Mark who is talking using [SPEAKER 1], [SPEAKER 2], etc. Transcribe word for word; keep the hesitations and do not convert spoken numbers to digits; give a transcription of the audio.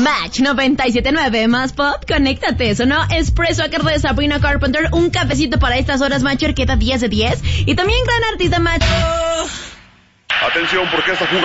[SPEAKER 1] Match noventa y siete punto nueve más pop, conéctate. Sonó Espresso Acá de Sabrina Carpenter, un cafecito para estas horas, Match, Orqueta diez de diez. Y también gran artista, Match.
[SPEAKER 2] Atención, porque esta jugada